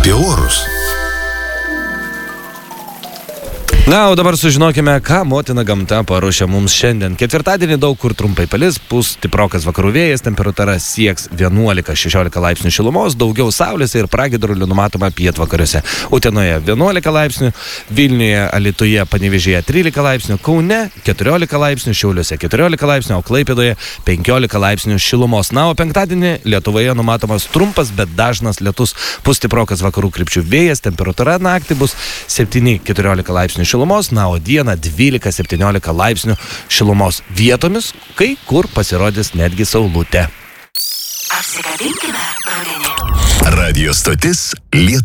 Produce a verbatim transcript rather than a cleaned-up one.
apie orus. Na, o dabar sužinokime, ką motina gamta paruošė mums šiandien. Ketvirtadienį daug kur trumpai palis, pūs stiprokas vakarų vėjas, temperatūra sieks vienuolika šešiolika laipsnių šilumos, daugiau saulės ir pragiedrulių numatoma pietvakariuose. Utenoje vienuolika laipsnių, Vilniuje, Alytuje, Panevėžyje trylika laipsnių, Kaune keturiolika laipsnių, Šiauliuose keturiolika laipsnių, o Klaipėdoje penkiolika laipsnių šilumos. Na, o penktadienį Lietuvoje numatomas trumpas, bet dažnas lietus, pūs stiprokas vakarų krypčių vėjas, temperatūra naktį bus septyni keturiolika laipsnių šilumos, na, o dieną dvylika septyniolika laipsnių šilumos. Vietomis kai kur pasirodys netgi saulutė. Apsikabinkime rudenį. Radio stotis Lietuvos.